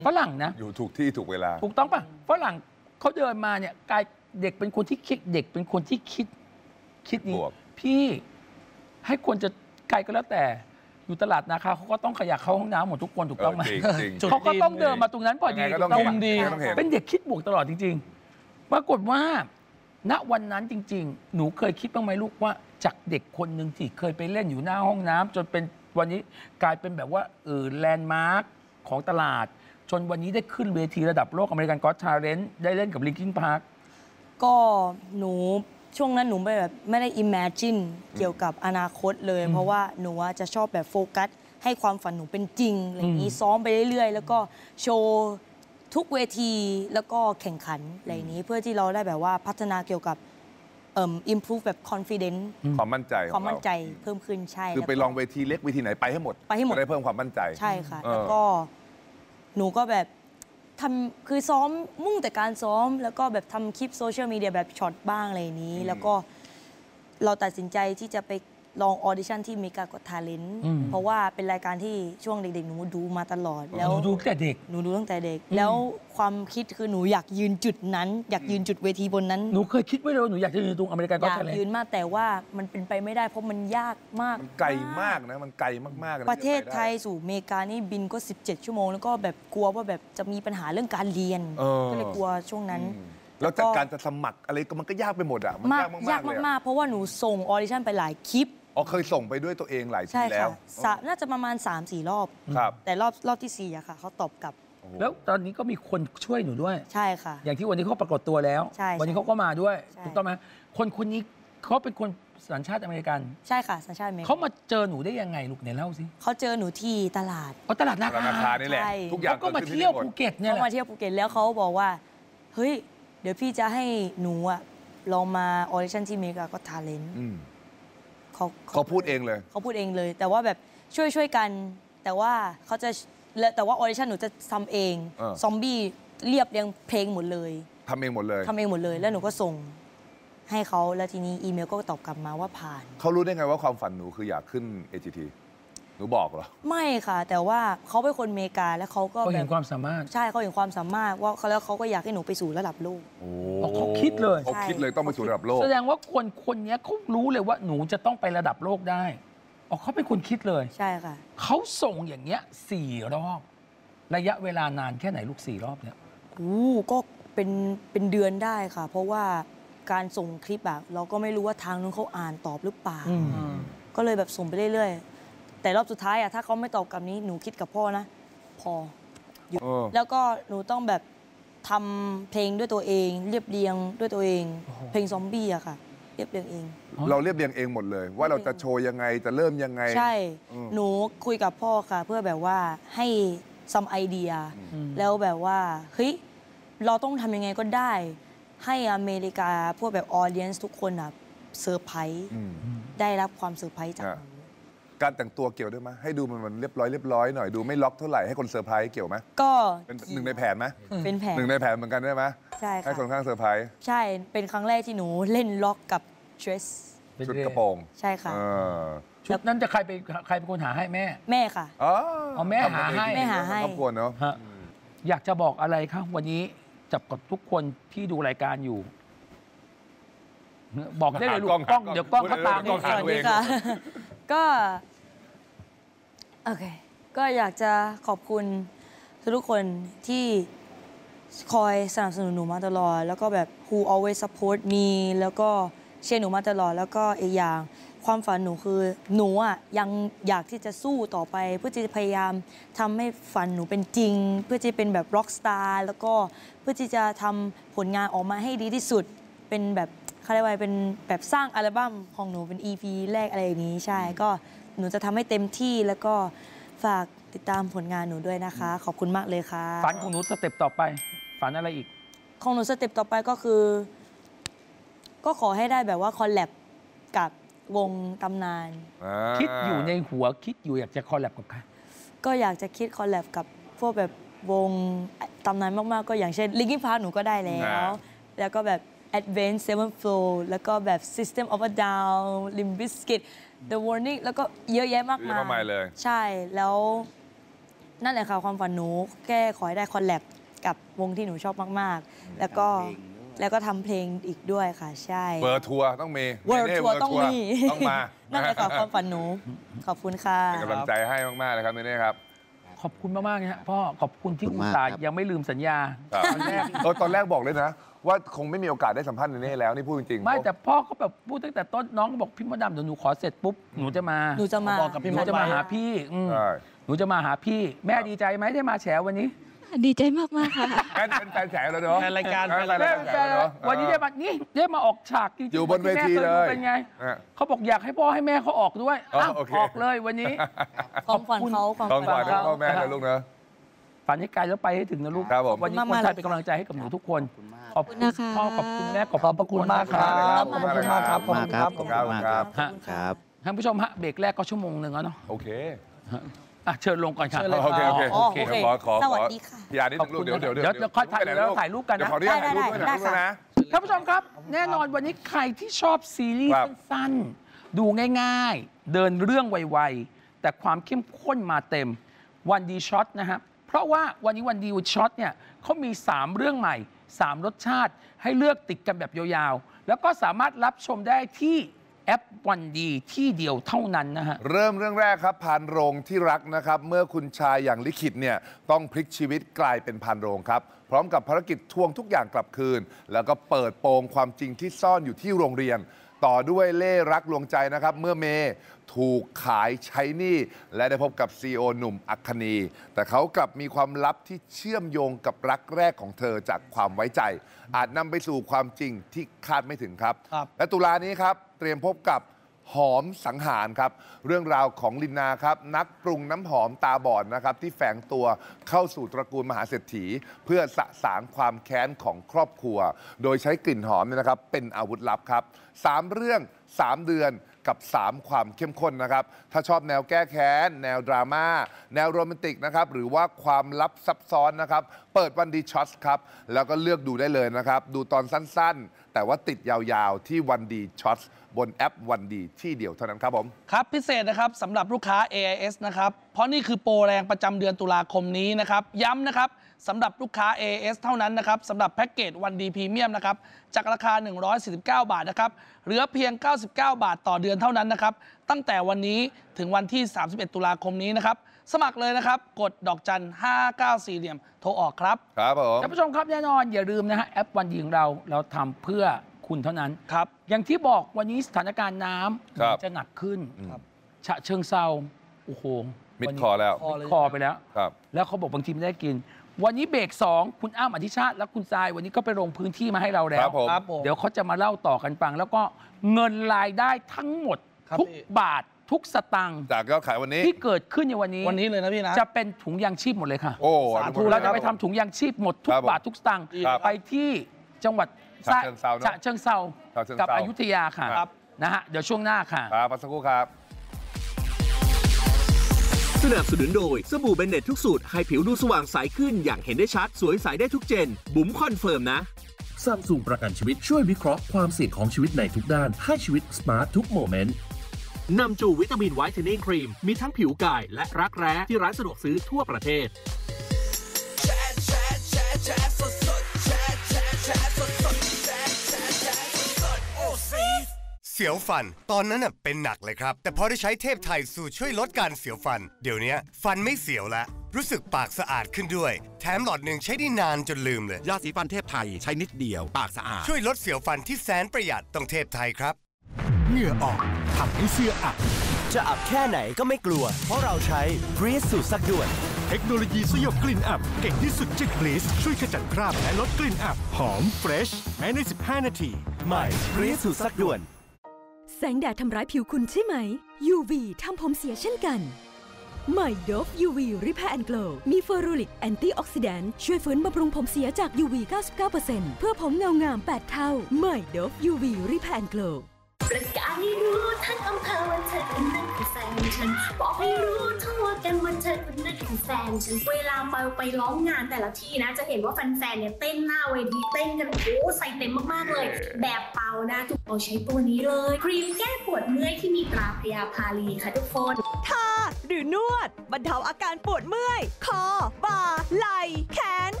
ฝรั่งนะอยู่ถูกที่ถูกเวลาถูกต้องป่ะฝรั่งเขาเดินมาเนี่ยกลายเด็กเป็นคนที่คิดเด็กเป็นคนที่คิดนี้พี่ให้คนจะไกลก็แล้วแต่อยู่ตลาดนาคาเขาก็ต้องขยักเข้าห้องน้ำหมดทุกคนถูกต้องไหมเขาก็ต้องเดินมาตรงนั้นพอดีถูกต้องดีเป็นเด็กคิดบวกตลอดจริงๆปรากฏว่าณวันนั้นจริงๆหนูเคยคิดบ้างไหมลูกว่าจากเด็กคนหนึ่งที่เคยไปเล่นอยู่หน้าห้องน้ำจนเป็นวันนี้กลายเป็นแบบว่าแลนด์มาร์คของตลาดจนวันนี้ได้ขึ้นเวทีระดับโลกอเมริกันก็อตทาเลนต์ได้เล่นกับลิงคินพาร์คก็หนูช่วงนั้นหนูแบบไม่ได้ imagine เกี่ยวกับอนาคตเลยเพราะว่าหนูจะชอบแบบโฟกัสให้ความฝันหนูเป็นจริงอะไรอย่างนี้ซ้อมไปเรื่อยๆแล้วก็โชว์ทุกเวทีแล้วก็แข่งขันอะไรอย่างนี้เพื่อที่เราได้แบบว่าพัฒนาเกี่ยวกับimprove แบบ confidence ความมั่นใจความมั่นใจเพิ่มขึ้นใช่คือไปลองเวทีเล็กเวทีไหนไปให้หมดได้เพิ่มความมั่นใจใช่ค่ะแล้วก็หนูก็แบบทำคือซ้อมมุ่งแต่การซ้อมแล้วก็แบบทำคลิปโซเชียลมีเดียแบบช็อตบ้างอะไรนี้แล้วก็เราตัดสินใจที่จะไปลองออดิชั่นที่เมกาก็ทาเลนต์เพราะว่าเป็นรายการที่ช่วงเด็กๆหนูดูมาตลอดแล้วหนูดูตั้งแต่เด็กหนูดูตั้งแต่เด็กแล้วความคิดคือหนูอยากยืนจุดนั้นอยากยืนจุดเวทีบนนั้นหนูเคยคิดไว้เลยว่าหนูอยากจะยืนตรงอเมริกันก็ทาเลนต์อยากยืนมากแต่ว่ามันเป็นไปไม่ได้เพราะมันยากมากมันไกลมากนะมันไกลมากๆประเทศไทยสู่อเมริกานี่บินก็17 ชั่วโมงแล้วก็แบบกลัวว่าแบบจะมีปัญหาเรื่องการเรียนก็เลยกลัวช่วงนั้นแล้วจากการจะสมัครอะไรก็มันก็ยากไปหมดอ่ะมันยากมากๆเพราะว่าหนูส่งออดิชั่นไปหลายคลิปเคยส่งไปด้วยตัวเองหลายทีแล้วน่าจะประมาณ 3-4 รอบแต่รอบที่4อะค่ะเขาตอบกลับแล้วตอนนี้ก็มีคนช่วยหนูด้วยใช่ค่ะอย่างที่วันนี้เขาปรากฏตัวแล้ววันนี้เขาก็มาด้วยถูกต้องไหมคนนี้เขาเป็นคนสัญชาติอเมริกันใช่ค่ะสัญชาติอเมริกันเขามาเจอหนูได้ยังไงลูกเนี่ยเล่าสิเขาเจอหนูที่ตลาดตลาดนาคานี่แหละทุกอย่างก็มาเที่ยวภูเก็ตเนี่ยเขามาเที่ยวภูเก็ตแล้วเขาบอกว่าเฮ้ยเดี๋ยวพี่จะให้หนูอะลองมาออดิชั่นที่อเมริกาก็ทาเลนต์เขาพูดเองเลยเขาพูดเองเลยแต่ว่าแบบช่วยกันแต่ว่าเขาจะแต่ว่าออดิชั่นหนูจะทำเองซอมบี้เรียบเรียงเพลงหมดเลยทำเองหมดเลยแล้วหนูก็ส่งให้เขาแล้วทีนี้อีเมลก็ตอบกลับมาว่าผ่านเขารู้ได้ไงว่าความฝันหนูคืออยากขึ้น AGT หนูบอกเหรอไม่ค่ะแต่ว่าเขาเป็นคนอเมริกาแล้วเขาก็เห็นความสามารถใช่เขาเห็นความสามารถว่าแล้วเขาก็อยากให้หนูไปสู่ระดับโลกเขาคิดเลยต้องไปสู่ระดับโลกแสดงว่าคนนี้เขารู้เลยว่าหนูจะต้องไประดับโลกได้เขาเป็นคนคิดเลยใช่ค่ะเขาส่งอย่างเงี้ย4 รอบระยะเวลานานแค่ไหนลูก4 รอบเนี่ยก็เป็นเดือนได้ค่ะเพราะว่าการส่งคลิปแบบเราก็ไม่รู้ว่าทางนู้นเขาอ่านตอบหรือเปล่าก็เลยแบบส่งไปเรื่อยๆแต่รอบสุดท้ายถ้าเขาไม่ตอบกลับนี้หนูคิดกับพ่อนะพอหยุดแล้วก็หนูต้องแบบทำเพลงด้วยตัวเองเรียบเรียงด้วยตัวเองเพลงซอมบี้อะค่ะเรียบเรียงเองเราเรียบเรียงเองหมดเลยว่าเราจะโชว์ยังไงจะเริ่มยังไงใช่หนูคุยกับพ่อค่ะเพื่อแบบว่าให้ซัมไอเดียแล้วแบบว่าเฮ้ยเราต้องทำยังไงก็ได้ให้อเมริกาพวกแบบออเดียนซ์ทุกคนเซอร์ไพรส์ได้รับความเซอร์ไพรส์จากการแต่งตัวเกี่ยวด้วยไหมให้ดูมันเรียบร้อยหน่อยดูไม่ล็อกเท่าไหร่ให้คนเซอร์ไพรส์เกี่ยวไหมก็เป็นหนึ่งในแผนไหมเป็นแผนหนึ่งในแผนเหมือนกันได้ไหมใช่ให้คนข้างเซอร์ไพรส์ใช่เป็นครั้งแรกที่หนูเล่นล็อกกับเดรสชุดกระโปรงใช่ค่ะชุดนั้นจะใครเป็นคนหาให้แม่ค่ะแม่หาให้ครอบครัวเนาะอยากจะบอกอะไรครับวันนี้จับกับทุกคนที่ดูรายการอยู่บอกได้เลยลูกกล้องเดี๋ยวกล้องเขาตามสวัสดีค่ะก็โอเคก็อยากจะขอบคุณทุกคนที่คอยสนับสนุนหนูมาตลอดแล้วก็แบบ who always support me แล้วก็เชียร์หนูมาตลอดแล้วก็อีกอย่างความฝันหนูคือหนูยังอยากที่จะสู้ต่อไปเพื่อที่จะพยายามทำให้ฝันหนูเป็นจริงเพื่อที่จะเป็นแบบร็อกสตาร์แล้วก็เพื่อที่จะทำผลงานออกมาให้ดีที่สุดเป็นแบบเขาเรียกว่าเป็นแบบสร้างอัลบั้มของหนูเป็น EP แรกอะไรอย่างนี้ใช่ก็หนูจะทำให้เต็มที่แล้วก็ฝากติดตามผลงานหนูด้วยนะคะขอบคุณมากเลยค่ะฝันของหนูสเต็ปต่อไปฝันอะไรอีกของหนูสเต็ปต่อไปก็คือก็ขอให้ได้แบบว่าคอลแลบกับวงตำนานคิดอยู่ในหัวคิดอยู่อยากจะคอลแลบกับใครก็อยากจะคิดคอลแลบกับพวกแบบวงตำนานมากๆก็อย่างเช่น Linkin Park หนูก็ได้แล้วก็แบบ Advanced Sevenfold แล้วก็แบบ System of a Down Limp Bizkit The Warning แล้วก็เยอะแยะมากมายเลยใช่แล้วนั่นแหละค่ะความฝันหนูแค่ขอให้ได้คอลแลบกับวงที่หนูชอบมากๆ แล้วก็ทำเพลงอีกด้วยค่ะใช่เวิร์ทัวร์ต้องมี World Tour ต้องมีต้องมานั่นแหละค่ะความฝันหนูขอบคุณค่ะเป็นกำลังใจให้มากๆเลยครับเนเน่ครับขอบคุณมากๆนะฮะพ่อขอบคุณที่ขอบคุอุณตมากส่าห์ครับยังไม่ลืมสัญญาครับตอนแรกตอนแรกบอกเลยนะ ว่าคงไม่มีโอกาสได้สัมภาษณ์เนเน่แล้วนี่พูดจริงๆไม่แต่พ่อเขาแบบพูดตั้งแต่ต้นน้องก็บอกพี่มดดำเดี๋ยวหนูขอเสร็จปุ๊บหนูจะมาหนูจะมาบอกกับพี่หมนูดจะมาไว้หาพี่ใช่หนูจะมาหาพี่ แม่ดีใจไหมได้มาแฉวันนี้ดีใจมากๆค่ะเป็นแฟนแฉแล้วเนาะแฟนรายการแฟนแม่รายเป็นการแฟนเนาะวันนี้ได้มาออกฉากจริงๆอยู่บนเวทีที่แม่คเลยดูเป็นไงอ่ะเขาบอกอยากให้พ่อให้แม่เขาออกด้วยอ๋ออ้าวโอเคออกเลยวันนี้ความฝันเขาความต้องฝัฝากนให้เขาพ่อแม่นะลูกนะฝันให้ไกลแล้วไปให้ถึงนะลูกครับผมวันนี้ขอบคคุณนมากๆไทยเป็นกำลังใจให้กับหนูทุกคน ขอบคุณนะคะพ่อขอบคุณแม่ขอบขอบพระคุณมากครับขอบคุณมากครับขอบคุณครับขอบคุณมากครับฮะครับท่านผู้ชมฮะเบรกแรกก็ชั่วโมงหนึ่งแล้วเนาะโอเคอ่ะเชิญลงก่อนค่ะเชิญเลยโอเคโอเคอ๋อโอเคขอสวัสดีค่ะพี่อาร์นิดนึงลูกเดี๋ยวเดี๋ยวค่อยถ่ายแล้วถ่ายรูปกันนะเดี๋ยวขออนุญาตถ่ายรูปด้วยได้นะค่ะนะท่านผู้ชมครับ แน่นอนวันนี้ใครที่ชอบซีรีส์ครับสั้นๆ ดูง่ายๆ เดินเรื่องไวๆ แต่ความเข้มข้นมาเต็มวันดีช็อตนะฮะเพราะว่าวันนี้วันดีช็อตเนี่ยเขามี 3 เรื่องใหม่ 3 รสชาติให้เลือกติดกันแบบยาวๆ แล้วก็สามารถรับชมได้ที่แอปวันดีที่เดียวเท่านั้นนะฮะเริ่มเรื่องแรกครับพานโรงที่รักนะครับ เมื่อคุณชายอย่างลิขิตเนี่ยต้องพลิกชีวิตกลายเป็นพานโรงครับ พร้อมกับภารกิจทวงทุกอย่างกลับคืน แล้วก็เปิดโปงความจริงที่ซ่อนอยู่ที่โรงเรียน ต่อด้วยเล่รักลวงใจนะครับ เมื่อเมย์ถูกขายใช้หนี้และได้พบกับซีอหนุ่มอัคคณี แต่เขากลับมีความลับที่เชื่อมโยงกับรักแรกของเธอจากความไว้ใจ อาจนำไปสู่ความจริงที่คาดไม่ถึงครับครับและตุลานี้ครับเตรียมพบกับหอมสังหารครับ เรื่องราวของลินนาครับ นักปรุงน้ำหอมตาบอดนะครับ ที่แฝงตัวเข้าสู่ตระกูลมหาเศรษฐี เพื่อสะสางความแค้นของครอบครัว โดยใช้กลิ่นหอมเนี่ยนะครับ เป็นอาวุธลับครับ 3 เรื่อง 3 เดือนกับ 3 ความเข้มข้นนะครับ ถ้าชอบแนวแก้แค้น แนวดราม่า แนวโรแมนติกนะครับ หรือว่าความลับซับซ้อนนะครับ เปิดวันดีช็อตครับ แล้วก็เลือกดูได้เลยนะครับ ดูตอนสั้นๆ แต่ว่าติดยาวๆ ที่วันดีช็อตบนแอปวันดีที่เดียวเท่านั้นครับผมครับพิเศษนะครับสำหรับลูกค้า AIS นะครับเพราะนี่คือโปรแรงประจำเดือนตุลาคมนี้นะครับย้ำนะครับสำหรับลูกค้า AIS เท่านั้นนะครับสำหรับแพ็กเกจวันดีพรีเมียมนะครับจากราคา 149 บาทนะครับเหลือเพียง 99 บาทต่อเดือนเท่านั้นนะครับตั้งแต่วันนี้ถึงวันที่ 31 ตุลาคมนี้นะครับสมัครเลยนะครับกดดอกจัน 594 เหลี่ยมโทรออกครับครับผมท่านผู้ชมครับแน่นอนอย่าลืมนะฮะแอปวันดีของเราทำเพื่อคุณเท่านั้นครับอย่างที่บอกวันนี้สถานการณ์น้ำครับจะหนักขึ้นครับฉะเชิงเซาโอ้โหมิดวันนี้คอแล้วมิดคอไปแล้วครับแล้วเขาบอกบางทีไม่ได้กิน วันนี้เบรก2 คุณอ้ำอธิชาติและคุณทรายวันนี้ก็ไปลงพื้นที่มาให้เราแล้คว รับผมครับผมเดี๋ยวเขาจะมาเล่าต่อกันฟัง แล้วก็เงินรายได้ทั้งหมดครับทุกพี่บาททุกสตังค์จากยอดขายวันนี้ที่เกิดขึ้นในวันนี้วันนี้เลยนะพี่นะจะเป็นถุงยางชีพหมดเลยค่ะโอ้สาธุเราจะไปทำถุงยางชีพหมดทุกครับผมบาททุกสตางค์ครับไปที่จังหวัดฉะเชิงเทราเนอะฉะเชิงเซาฉะเชิงเทรากักับอยุธยาค่ะครับนะฮะเดี๋ยวช่วงหน้าค่ะครับพักสักครู่ครับสนับสนุนโดยสบู่เบนเน็ตทุกสูตรให้ผิวดูสว่างใสขึ้นอย่างเห็นได้ชัด สวยใสได้ทุกเจน บุ๋มคอนเฟิร์มนะซัมซุงประกันชีวิตช่วยวิเคราะห์ความเสี่ยงของชีวิตในทุกด้านให้ชีวิตสมาร์ททุกโมเมนต์นำจูวิตามินไวท์เทนนิ่งครีม มีทั้งผิวกายและรักแร้ที่ร้านสะดวกซื้อทั่วประเทศเสียวฟันตอนนั้นเป็นหนักเลยครับแต่พอได้ใช้เทพไทยสูตรช่วยลดการเสียวฟันเดี๋ยวนี้ฟันไม่เสียวแล้วรู้สึกปากสะอาดขึ้นด้วยแถมหลอดหนึ่งใช้ได้นานจนลืมเลยยาสีฟันเทพไทยใช้นิดเดียวปากสะอาดช่วยลดเสียวฟันที่แสนประหยัดต้องเทพไทยครับเหงื่อออกทำให้เสื้ออับจะอับแค่ไหนก็ไม่กลัวเพราะเราใช้ Breeze สูตรซักด่วนเทคโนโลยีสยบกลิ่นอับเก่งที่สุดจาก Breeze ช่วยขจัดคราบและลดกลิ่นอับหอมเฟรชแม้ใน 15 นาทีใหม่ Breeze สูตรซักด่วนแสงแดดทำร้ายผิวคุณใช่ไหม UV ทำผมเสียเช่นกัน ใหม่ Dove UV Repair and Glow มีเฟอรูริกแอนตี้ออกซิแดนต์ช่วยฟื้นบำรุงผมเสียจาก UV 99% เพื่อผมเงางาม 8 เท่า ใหม่ Dove UV Repair and Glow ประกาศให้รู้ทั้งอำเภอว่าเธอคนนั้นคือแฟนฉันบอกให้รู้ทั่วกันว่าเธอคนนั้นคือแฟนฉันเวลาไปร้องงานแต่ละที่นะจะเห็นว่าแฟนๆเนี่ยเต้นหน้าเวทีเต้นกันโอ้ใส่เต็มมากๆเลยแบบเป่านะทุกคนใช้ตัวนี้เลยครีมแก้ปวดเมื่อยที่มีตราพยาพาลีค่ะทุกคนเธอหรือนวดบรรเทาอาการปวดเมื่อยคอบ่าไหล่แขน